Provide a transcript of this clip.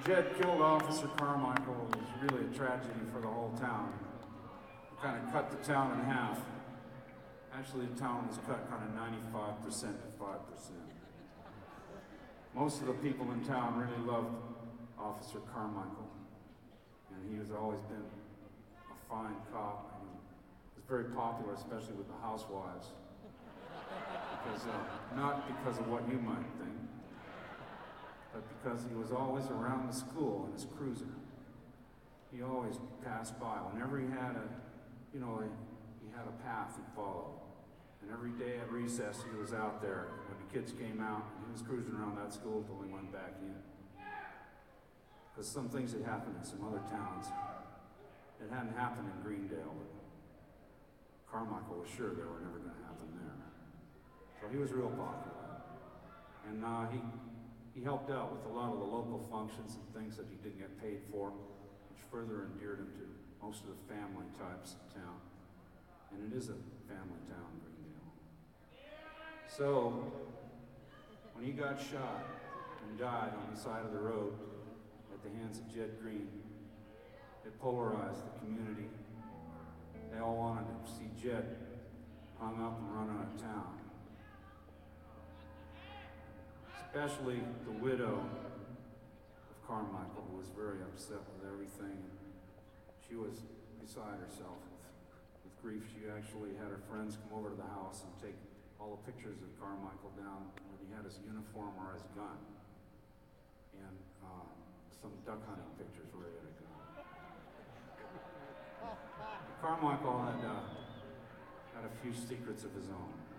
Jed killed Officer Carmichael, it was really a tragedy for the whole town. It kind of cut the town in half. Actually, the town was cut kind of 95% to 5%. Most of the people in town really loved Officer Carmichael, and he has always been a fine cop. And he was very popular, especially with the housewives, because not because of what you might think, but because he was always around the school in his cruiser. He always passed by. Whenever he had he had a path he followed. And every day at recess, he was out there. When the kids came out, he was cruising around that school until he went back in. Because some things had happened in some other towns. It hadn't happened in Greendale, but Carmichael was sure they were never going to happen there. So he was real popular. And he helped out with a lot of the local functions and things that he didn't get paid for, which further endeared him to most of the family types of town. And it is a family town, Greendale. So, when he got shot and died on the side of the road at the hands of Jed Green, it polarized the community. They all wanted to see Jed hung up and run out of town. Especially the widow of Carmichael, who was very upset with everything. She was beside herself with grief. She actually had her friends come over to the house and take all the pictures of Carmichael down when he had his uniform or his gun, and some duck hunting pictures where he had a gun. Carmichael had a few secrets of his own.